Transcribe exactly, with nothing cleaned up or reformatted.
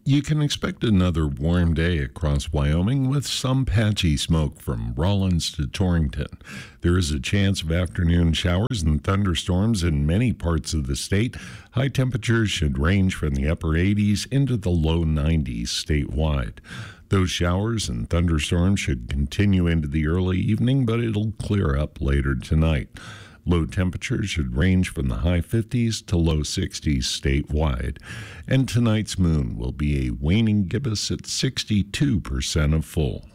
You can expect another warm day across Wyoming with some patchy smoke from Rawlins to Torrington. There is a chance of afternoon showers and thunderstorms in many parts of the state. High temperatures should range from the upper eighties into the low nineties statewide. Those showers and thunderstorms should continue into the early evening, but it'll clear up later tonight. Low temperatures should range from the high fifties to low sixties statewide. And tonight's moon will be a waning gibbous at sixty-two percent of full.